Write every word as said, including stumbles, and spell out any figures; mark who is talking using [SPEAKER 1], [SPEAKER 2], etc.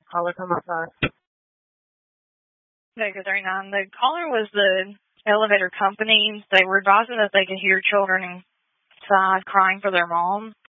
[SPEAKER 1] Caller come outside.
[SPEAKER 2] Vegas thirty-nine. The caller was the elevator company. They were advising that they could hear children inside crying for their mom.